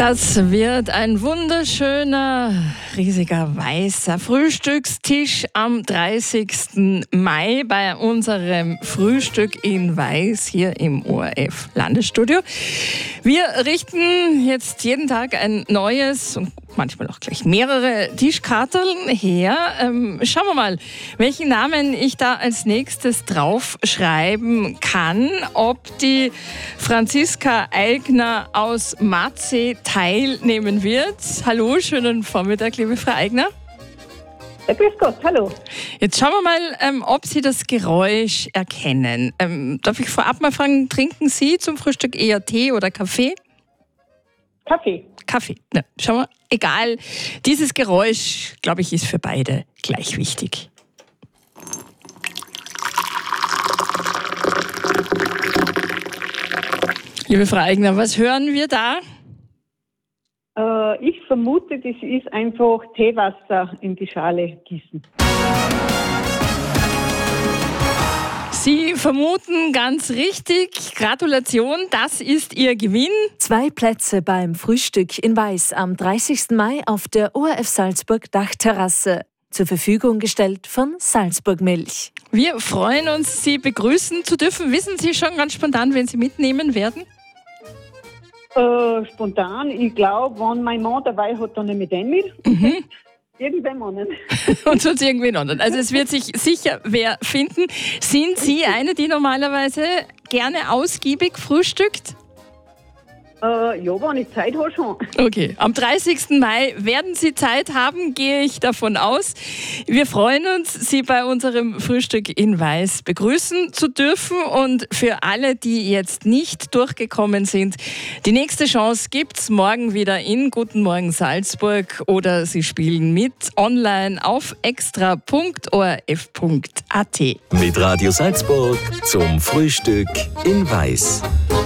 Das wird ein wunderschöner, riesiger, weißer Frühstückstisch am 30. Mai bei unserem Frühstück in Weiß hier im ORF Landesstudio. Wir richten jetzt jeden Tag ein neues und manchmal auch gleich mehrere Tischkarteln her. Schauen wir mal, welchen Namen ich da als nächstes draufschreiben kann. Ob die Franziska Eigner aus Matzeh teilnehmen wird. Hallo, schönen Vormittag, liebe Frau Eigner. Ja, grüß Gott, hallo. Jetzt schauen wir mal, ob Sie das Geräusch erkennen. Darf ich vorab mal fragen, trinken Sie zum Frühstück eher Tee oder Kaffee? Kaffee. Kaffee. Ja, schauen wir. Egal. Dieses Geräusch, glaube ich, ist für beide gleich wichtig. Liebe Frau Eigner, was hören wir da? Ich vermute, das ist einfach Teewasser in die Schale gießen. Sie vermuten ganz richtig. Gratulation, das ist Ihr Gewinn. 2 Plätze beim Frühstück in Weiß am 30. Mai auf der ORF Salzburg Dachterrasse. Zur Verfügung gestellt von Salzburg Milch. Wir freuen uns, Sie begrüßen zu dürfen. Wissen Sie schon ganz spontan, wen Sie mitnehmen werden? Spontan, ich glaube, wenn mein Mann dabei hat, dann nehme ich den mit. Irgendwann anderen. Und sonst irgendwen anderen. Also es wird sich sicher wer finden. Sind Sie eine, die normalerweise gerne ausgiebig frühstückt? Ja, wenn ich Zeit habe, schon. Okay, am 30. Mai werden Sie Zeit haben, gehe ich davon aus. Wir freuen uns, Sie bei unserem Frühstück in Weiß begrüßen zu dürfen. Und für alle, die jetzt nicht durchgekommen sind, die nächste Chance gibt's morgen wieder in Guten Morgen Salzburg oder Sie spielen mit online auf extra.orf.at. Mit Radio Salzburg zum Frühstück in Weiß.